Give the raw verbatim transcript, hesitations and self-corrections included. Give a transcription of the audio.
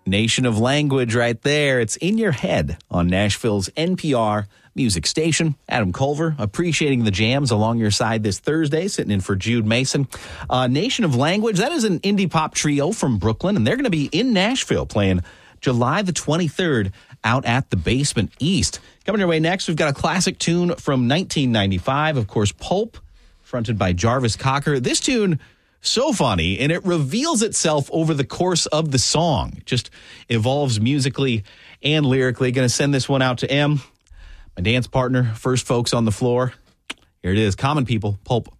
Nation of Language right there. It's In Your Head on Nashville's N P R music station. Adam Culver appreciating the jams along your side this Thursday, sitting in for Jude Mason. Uh, Nation of Language, that is an indie pop trio from Brooklyn, and they're going to be in Nashville playing July the twenty-third out at the Basement East. Coming your way next, we've got a classic tune from nineteen ninety-five, of course, Pulp, fronted by Jarvis Cocker. This tune, so funny, and it reveals itself over the course of the song. It just evolves musically and lyrically. Going to send this one out to M, my dance partner, first folks on the floor. Here it is, Common People, Pulp.